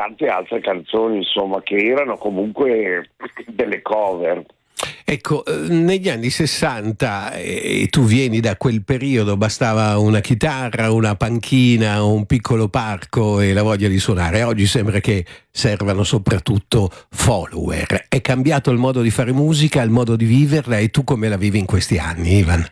tante altre canzoni, insomma, che erano comunque delle cover. Ecco, negli anni 60, e tu vieni da quel periodo, bastava una chitarra, una panchina, un piccolo parco e la voglia di suonare. Oggi sembra che servano soprattutto follower. È cambiato il modo di fare musica, il modo di viverla, e tu come la vivi in questi anni, Ivan?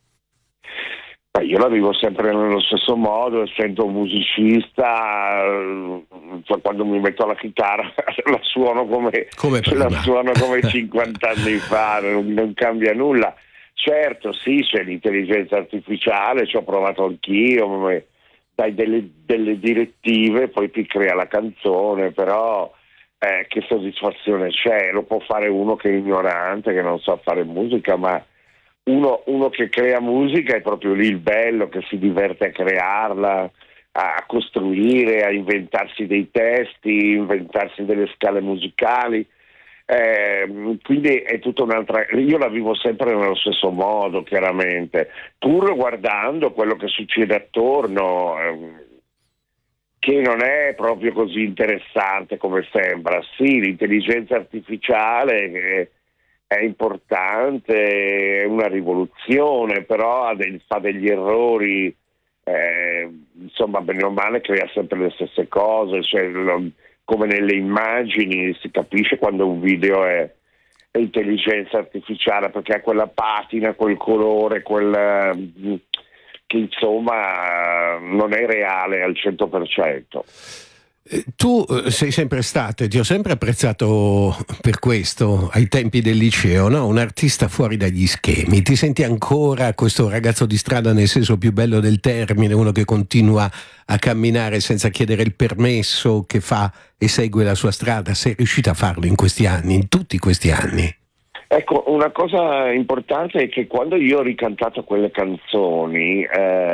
Io la vivo sempre nello stesso modo, essendo un musicista, cioè quando mi metto alla chitarra la suono come prima. la suono come 50 anni fa, non cambia nulla. Certo, sì, c'è l'intelligenza artificiale, ci ho provato anch'io, dai delle direttive, poi ti crea la canzone, però che soddisfazione c'è? Lo può fare uno che è ignorante, che non sa fare musica, ma uno che crea musica è proprio lì il bello, che si diverte a crearla, a costruire, a inventarsi dei testi, inventarsi delle scale musicali. Quindi è tutta un'altra. Io la vivo sempre nello stesso modo, chiaramente, pur guardando quello che succede attorno, che non è proprio così interessante come sembra. Sì, l'intelligenza artificiale è importante, è una rivoluzione, però fa degli errori, insomma, bene o male crea sempre le stesse cose, cioè, come nelle immagini si capisce quando un video è intelligenza artificiale, perché ha quella patina, quel colore, che insomma non è reale al 100%. Tu sei sempre stato, e ti ho sempre apprezzato per questo, ai tempi del liceo, no? Un artista fuori dagli schemi. Ti senti ancora questo ragazzo di strada nel senso più bello del termine, uno che continua a camminare senza chiedere il permesso, che fa e segue la sua strada? Sei riuscito a farlo in questi anni, in tutti questi anni? Ecco, una cosa importante è che quando io ho ricantato quelle canzoni,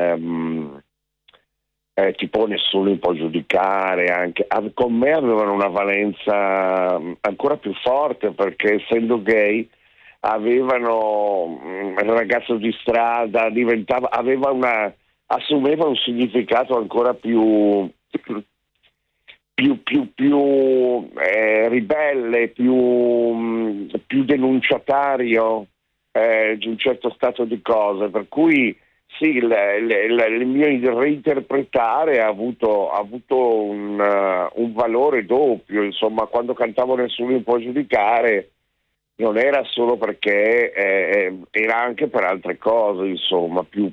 tipo Nessuno mi può giudicare, anche con me avevano una valenza ancora più forte, perché essendo gay avevano il ragazzo di strada, assumeva un significato ancora più ribelle, più denunciatario di un certo stato di cose, per cui sì, il mio reinterpretare ha avuto un valore doppio, insomma, quando cantavo Nessuno mi può giudicare non era solo perché era anche per altre cose, insomma, più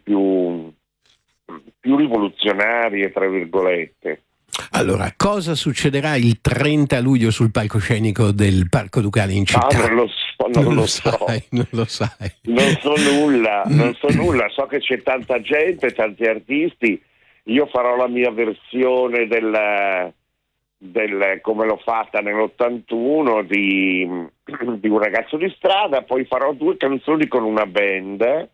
rivoluzionarie, tra virgolette. Allora, cosa succederà il 30 luglio sul palcoscenico del Parco Ducale in città? Non lo so. Non lo sai. Non so nulla, so che c'è tanta gente, tanti artisti. Io farò la mia versione del come l'ho fatta nell'81 di Un ragazzo di strada, poi farò 2 canzoni con una band,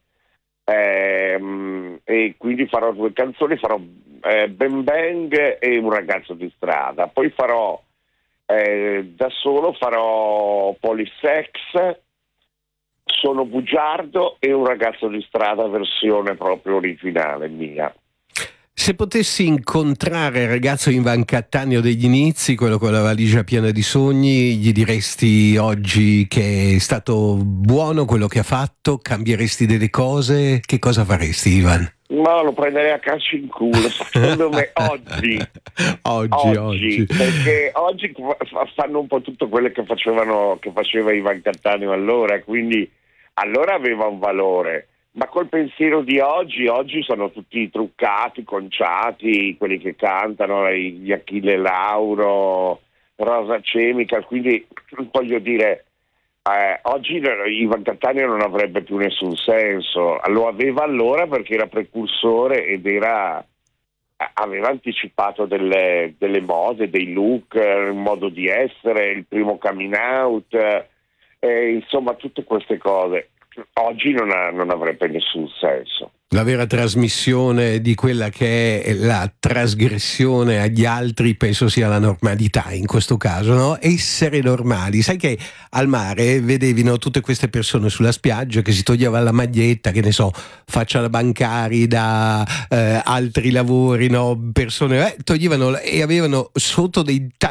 e quindi farò 2 canzoni, farò Ben Bang e Un ragazzo di strada, poi farò da solo, farò Polisex, Sono bugiardo e Un ragazzo di strada versione proprio originale mia. Se potessi incontrare il ragazzo Ivan Cattaneo degli inizi, quello con la valigia piena di sogni, gli diresti oggi che è stato buono quello che ha fatto? Cambieresti delle cose? Che cosa faresti, Ivan? Ma lo prenderei a calci in culo, secondo me oggi, perché oggi fanno un po' tutto quello che faceva Ivan Cattaneo allora, quindi allora aveva un valore. Ma col pensiero di oggi sono tutti truccati, conciati, quelli che cantano, gli Achille Lauro, Rosa Chemical, quindi voglio dire, oggi Ivan Cattaneo non avrebbe più nessun senso, lo aveva allora perché era precursore ed aveva anticipato delle mode, dei look, il modo di essere, il primo coming out, insomma tutte queste cose. Oggi non avrebbe nessun senso. La vera trasmissione di quella che è la trasgressione agli altri penso sia la normalità in questo caso, no? Essere normali. Sai che al mare vedevi, no, tutte queste persone sulla spiaggia che si toglievano la maglietta, che ne so, faccia bancari da altri lavori, no? Persone toglievano e avevano sotto dei